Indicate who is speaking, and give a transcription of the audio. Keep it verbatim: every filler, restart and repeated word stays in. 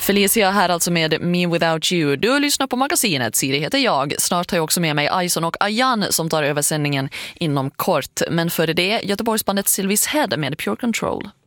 Speaker 1: Felicia här alltså med Me Without You. Du lyssnar på magasinet, Siri heter jag. Snart har jag också med mig Aison och Ayan som tar över sändningen inom kort. Men före det, Göteborgsbandet Sylvis Head med Pure Control.